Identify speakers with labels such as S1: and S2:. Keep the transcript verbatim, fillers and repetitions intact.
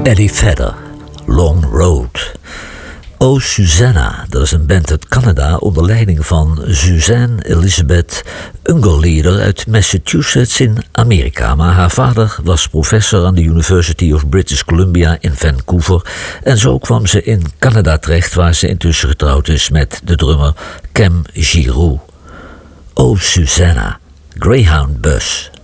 S1: Eddie Vedder, Long Road. Oh Susanna, dat is een band uit Canada onder leiding van Suzanne Elizabeth Ungerleider uit Massachusetts in Amerika. Maar haar vader was professor aan de University of British Columbia in Vancouver en zo kwam ze in Canada terecht, waar ze intussen getrouwd is met de drummer Cam Giroux. Oh Susanna, Greyhound Bus.